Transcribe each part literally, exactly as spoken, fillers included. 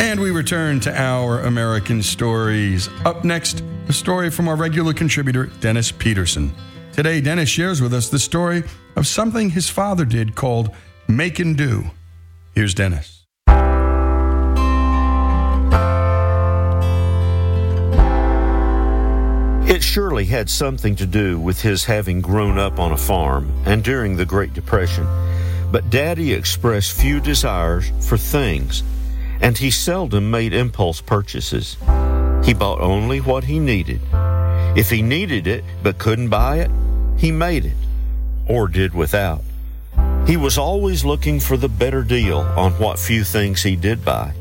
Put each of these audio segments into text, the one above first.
And we return to Our American Stories. Up next, a story from our regular contributor, Dennis Peterson. Today, Dennis shares with us the story of something his father did called Make and Do. Here's Dennis. It surely had something to do with his having grown up on a farm and during the Great Depression. But Daddy expressed few desires for things, and he seldom made impulse purchases. He bought only what he needed. If he needed it but couldn't buy it, he made it, or did without. He was always looking for the better deal on what few things he did buy.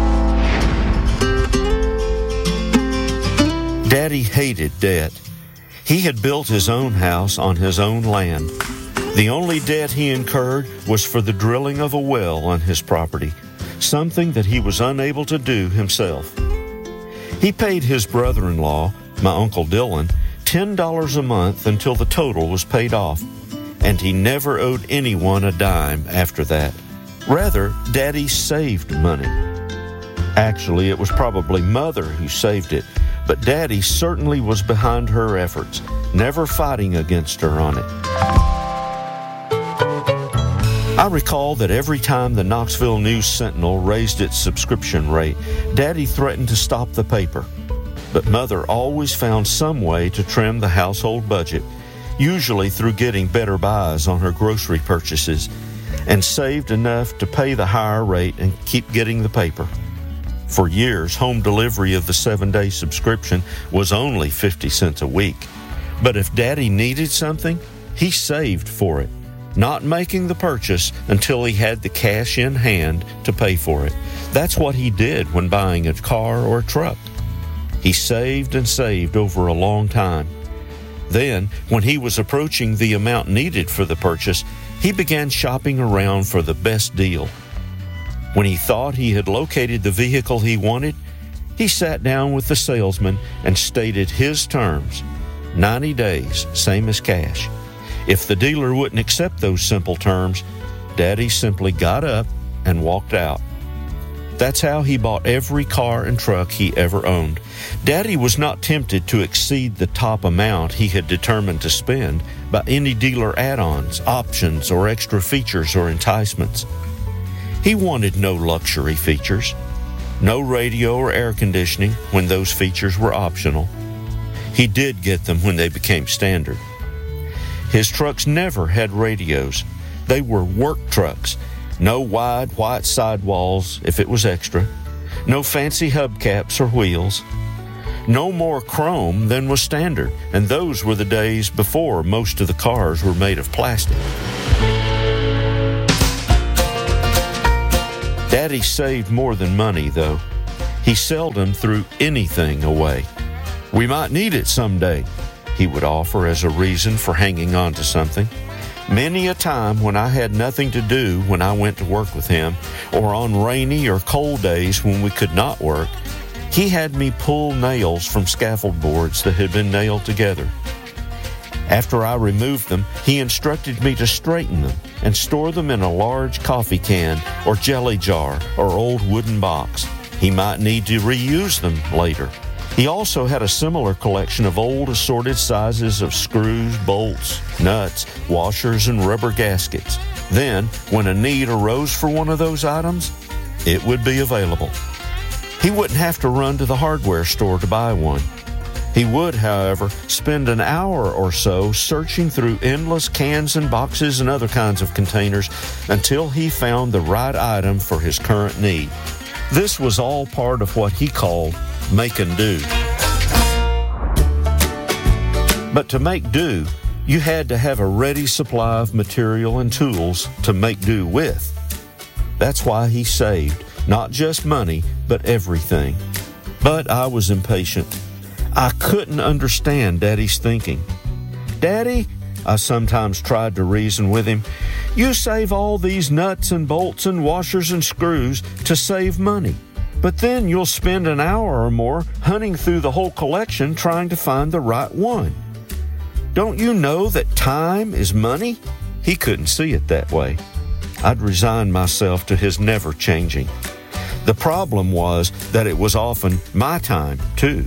Daddy hated debt. He had built his own house on his own land. The only debt he incurred was for the drilling of a well on his property, something that he was unable to do himself. He paid his brother-in-law, my Uncle Dylan, ten dollars a month until the total was paid off, and he never owed anyone a dime after that. Rather, Daddy saved money. Actually, it was probably Mother who saved it, but Daddy certainly was behind her efforts, never fighting against her on it. I recall that every time the Knoxville News-Sentinel raised its subscription rate, Daddy threatened to stop the paper. But Mother always found some way to trim the household budget, usually through getting better buys on her grocery purchases, and saved enough to pay the higher rate and keep getting the paper. For years, home delivery of the seven-day subscription was only fifty cents a week. But if Daddy needed something, he saved for it, not making the purchase until he had the cash in hand to pay for it. That's what he did when buying a car or a truck. He saved and saved over a long time. Then, when he was approaching the amount needed for the purchase, he began shopping around for the best deal. When he thought he had located the vehicle he wanted, he sat down with the salesman and stated his terms. ninety days, same as cash. If the dealer wouldn't accept those simple terms, Daddy simply got up and walked out. That's how he bought every car and truck he ever owned. Daddy was not tempted to exceed the top amount he had determined to spend by any dealer add-ons, options, or extra features or enticements. He wanted no luxury features, no radio or air conditioning when those features were optional. He did get them when they became standard. His trucks never had radios. They were work trucks. No wide white sidewalls if it was extra. No fancy hubcaps or wheels. No more chrome than was standard, and those were the days before most of the cars were made of plastic. Daddy saved more than money, though. He seldom threw anything away. "We might need it someday," he would offer as a reason for hanging on to something. Many a time when I had nothing to do when I went to work with him, or on rainy or cold days when we could not work, he had me pull nails from scaffold boards that had been nailed together. After I removed them, he instructed me to straighten them and store them in a large coffee can or jelly jar or old wooden box. He might need to reuse them later. He also had a similar collection of old assorted sizes of screws, bolts, nuts, washers, and rubber gaskets. Then, when a need arose for one of those items, it would be available. He wouldn't have to run to the hardware store to buy one. He would, however, spend an hour or so searching through endless cans and boxes and other kinds of containers until he found the right item for his current need. This was all part of what he called make and do. But to make do, you had to have a ready supply of material and tools to make do with. That's why he saved, not just money, but everything. But I was impatient. I couldn't understand Daddy's thinking. "Daddy," I sometimes tried to reason with him, "you save all these nuts and bolts and washers and screws to save money. But then you'll spend an hour or more hunting through the whole collection trying to find the right one. Don't you know that time is money?" He couldn't see it that way. I'd resigned myself to his never changing. The problem was that it was often my time, too.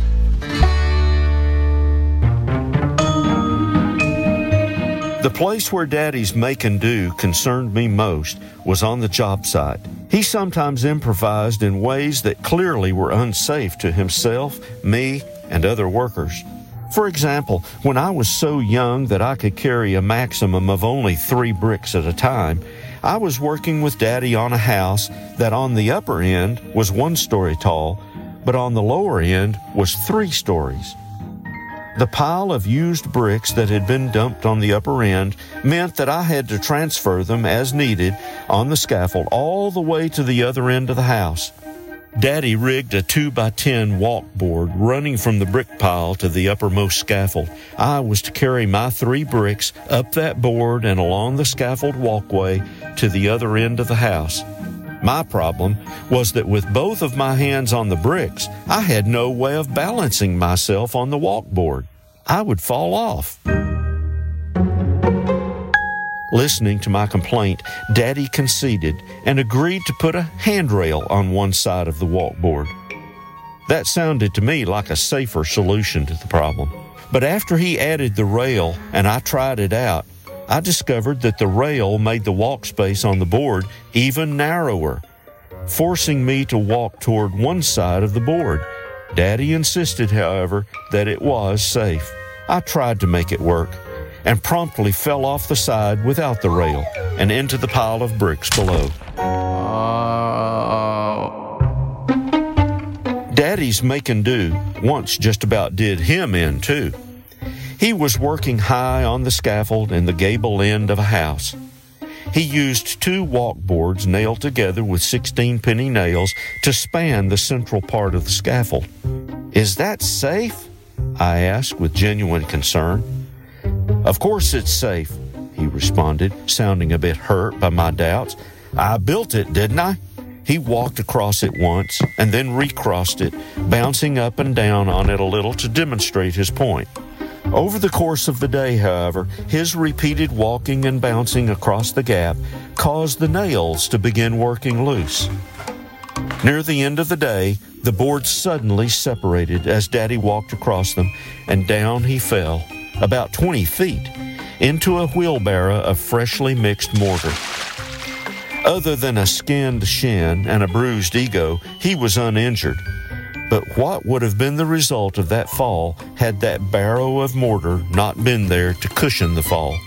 The place where Daddy's make and do concerned me most was on the job site. He sometimes improvised in ways that clearly were unsafe to himself, me, and other workers. For example, when I was so young that I could carry a maximum of only three bricks at a time, I was working with Daddy on a house that on the upper end was one story tall, but on the lower end was three stories. The pile of used bricks that had been dumped on the upper end meant that I had to transfer them as needed on the scaffold all the way to the other end of the house. Daddy rigged a two by ten walkboard running from the brick pile to the uppermost scaffold. I was to carry my three bricks up that board and along the scaffold walkway to the other end of the house. My problem was that with both of my hands on the bricks, I had no way of balancing myself on the walkboard. I would fall off. Listening to my complaint, Daddy conceded and agreed to put a handrail on one side of the walkboard. That sounded to me like a safer solution to the problem. But after he added the rail and I tried it out, I discovered that the rail made the walk space on the board even narrower, forcing me to walk toward one side of the board. Daddy insisted, however, that it was safe. I tried to make it work and promptly fell off the side without the rail and into the pile of bricks below. Oh. Daddy's make and do once just about did him in, too. He was working high on the scaffold in the gable end of a house. He used two walkboards nailed together with sixteen penny nails to span the central part of the scaffold. "Is that safe?" I asked with genuine concern. "Of course it's safe," he responded, sounding a bit hurt by my doubts. "I built it, didn't I?" He walked across it once and then recrossed it, bouncing up and down on it a little to demonstrate his point. Over the course of the day, however, his repeated walking and bouncing across the gap caused the nails to begin working loose. Near the end of the day, the boards suddenly separated as Daddy walked across them, and down he fell, about twenty feet, into a wheelbarrow of freshly mixed mortar. Other than a skinned shin and a bruised ego, he was uninjured. But what would have been the result of that fall had that barrow of mortar not been there to cushion the fall?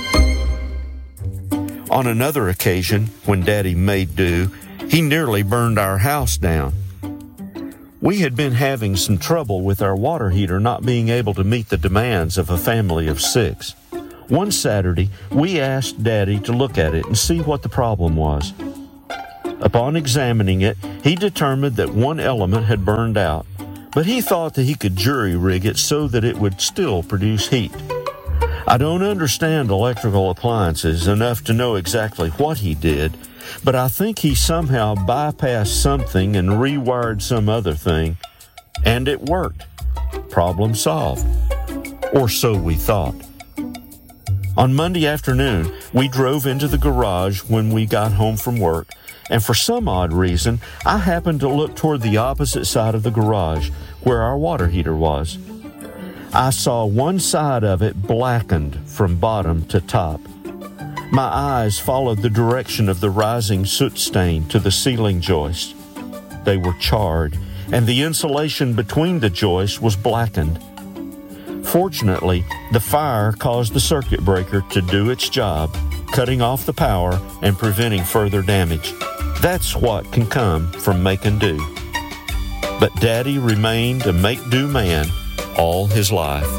On another occasion, when Daddy made do, he nearly burned our house down. We had been having some trouble with our water heater not being able to meet the demands of a family of six. One Saturday, we asked Daddy to look at it and see what the problem was. Upon examining it, he determined that one element had burned out, but he thought that he could jury-rig it so that it would still produce heat. I don't understand electrical appliances enough to know exactly what he did, but I think he somehow bypassed something and rewired some other thing, and it worked. Problem solved. Or so we thought. On Monday afternoon, we drove into the garage when we got home from work, and for some odd reason, I happened to look toward the opposite side of the garage, where our water heater was. I saw one side of it blackened from bottom to top. My eyes followed the direction of the rising soot stain to the ceiling joists. They were charred, and the insulation between the joists was blackened. Fortunately, the fire caused the circuit breaker to do its job, cutting off the power and preventing further damage. That's what can come from make and do. But Daddy remained a make-do man all his life.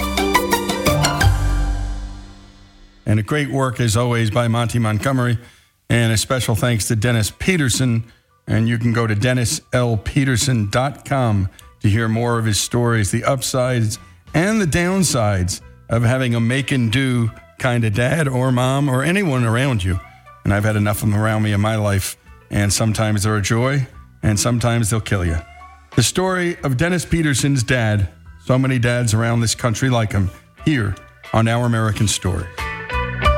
And a great work, as always, by Monty Montgomery. And a special thanks to Dennis Peterson. And you can go to dennis l peterson dot com to hear more of his stories, the upsides and the downsides of having a make-and-do kind of dad or mom or anyone around you. And I've had enough of them around me in my life. And sometimes they're a joy, and sometimes they'll kill you. The story of Dennis Peterson's dad, so many dads around this country like him, here on Our American Story.